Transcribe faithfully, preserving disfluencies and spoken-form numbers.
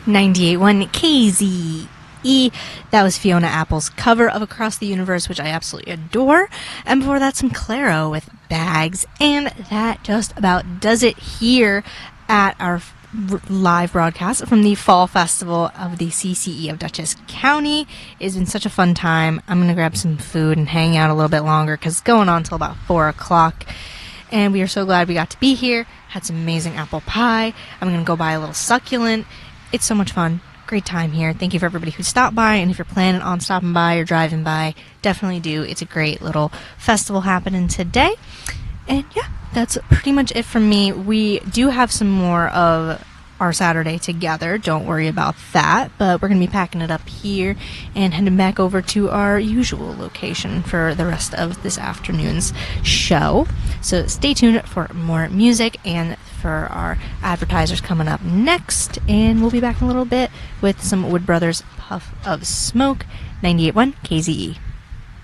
ninety-eight point one K Z E. That was Fiona Apple's cover of Across the Universe, which I absolutely adore. And before that, some Clairo with Bags. And that just about does it here at our r- live broadcast from the Fall Festival of the C C E of Dutchess County. It's been such a fun time. I'm going to grab some food and hang out a little bit longer because it's going on until about four o'clock. And we are so glad we got to be here. Had some amazing apple pie. I'm going to go buy a little succulent. It's so much fun. Great time here. Thank you for everybody who stopped by, and if you're planning on stopping by or driving by, definitely do. It's a great little festival happening today. And yeah, that's pretty much it from me. We do have some more of our Saturday together. Don't worry about that. But we're going to be packing it up here and heading back over to our usual location for the rest of this afternoon's show. So stay tuned for more music and for our advertisers coming up next. And we'll be back in a little bit with some Wood Brothers Puff of Smoke. ninety-eight point one K Z E.